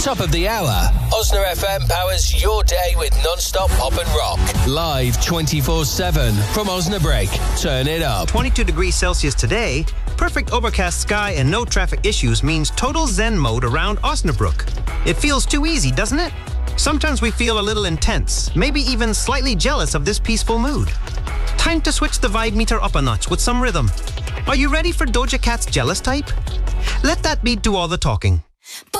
Top of the hour. Osna FM powers your day with non-stop pop and rock. Live 24/7 from Osnabrück. Turn it up. 22 degrees Celsius today. Perfect overcast sky and no traffic issues means total zen mode around Osnabrück. It feels too easy, doesn't it? Sometimes we feel a little intense, maybe even slightly jealous of this peaceful mood. Time to switch the vibe meter up a notch with some rhythm. Are you ready for Doja Cat's Jealous Type? Let that beat do all the talking.